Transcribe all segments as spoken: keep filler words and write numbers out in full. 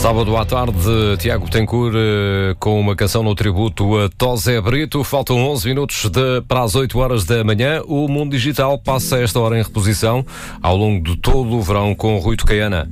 Sábado à tarde, Tiago Betancourt com uma canção no tributo a Tosé Brito. Faltam onze minutos de, para as oito horas da manhã. O Mundo Digital passa esta hora em reposição ao longo de todo o verão com Rui Tocaiana.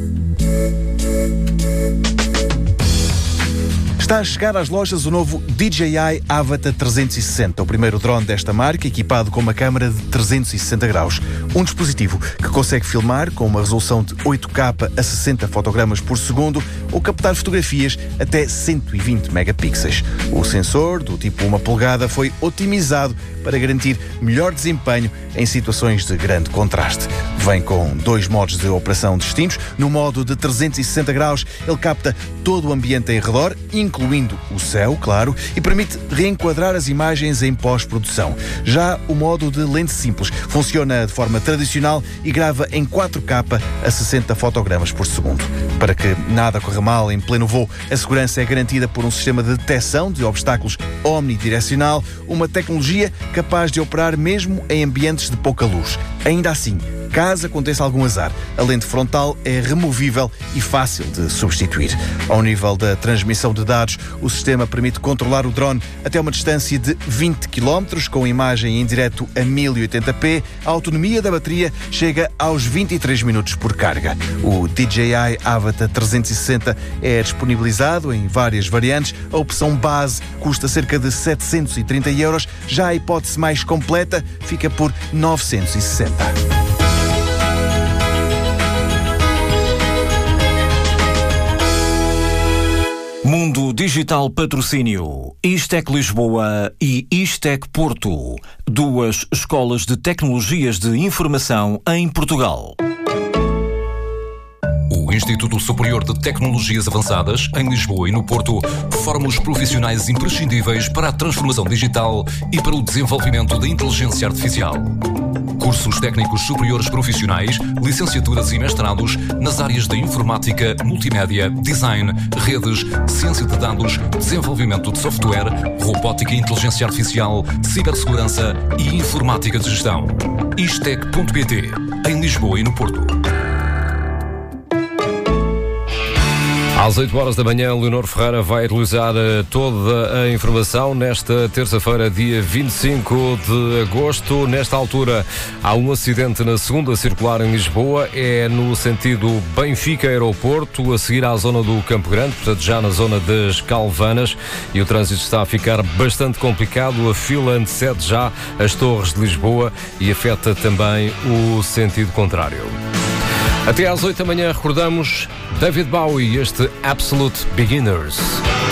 Está a chegar às lojas o novo D J I Avata trezentos e sessenta, o primeiro drone desta marca, equipado com uma câmara de trezentos e sessenta graus. Um dispositivo que consegue filmar com uma resolução de oito K a sessenta fotogramas por segundo ou captar fotografias até cento e vinte megapixels. O sensor, do tipo uma polegada, foi otimizado para garantir melhor desempenho em situações de grande contraste. Vem com dois modos de operação distintos. No modo de trezentos e sessenta graus, ele capta todo o ambiente em redor, incluindo o céu, claro, e permite reenquadrar as imagens em pós-produção. Já o modo de lente simples funciona de forma tradicional e grava em quatro K a sessenta fotogramas por segundo. Para que nada corra mal em pleno voo, a segurança é garantida por um sistema de detecção de obstáculos omnidirecional, uma tecnologia capaz de operar mesmo em ambientes de pouca luz. Ainda assim, caso aconteça algum azar, a lente frontal é removível e fácil de substituir. Ao nível da transmissão de dados, o sistema permite controlar o drone até uma distância de vinte quilómetros, com imagem em direto a mil e oitenta p. A autonomia da bateria chega aos vinte e três minutos por carga. O D J I Avata trezentos e sessenta é disponibilizado em várias variantes. A opção base custa cerca de setecentos e trinta euros, já a hipótese mais completa fica por novecentos e sessenta. Mundo Digital Patrocínio, Istec Lisboa e Istec Porto, duas escolas de tecnologias de informação em Portugal. O Instituto Superior de Tecnologias Avançadas, em Lisboa e no Porto, forma os profissionais imprescindíveis para a transformação digital e para o desenvolvimento da inteligência artificial. Cursos técnicos superiores profissionais, licenciaturas e mestrados nas áreas da informática, multimédia, design, redes, ciência de dados, desenvolvimento de software, robótica e inteligência artificial, cibersegurança e informática de gestão. Istec ponto pt, em Lisboa e no Porto. Às oito horas da manhã, Leonor Ferreira vai atualizar toda a informação nesta terça-feira, dia vinte e cinco de agosto. Nesta altura, há um acidente na segunda circular em Lisboa, é no sentido Benfica-Aeroporto, a seguir à zona do Campo Grande, portanto já na zona das Calvanas, e o trânsito está a ficar bastante complicado. A fila antecede já as Torres de Lisboa e afeta também o sentido contrário. Até às oito da manhã recordamos David Bowie, este Absolute Beginners.